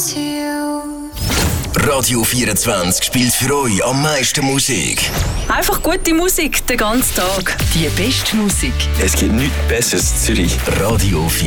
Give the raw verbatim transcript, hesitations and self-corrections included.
to you. Radio vierundzwanzig spielt für euch am meisten Musik. Einfach gute Musik den ganzen Tag. Die beste Musik. Es gibt nichts Besseres in Zürich. Radio vierundzwanzig.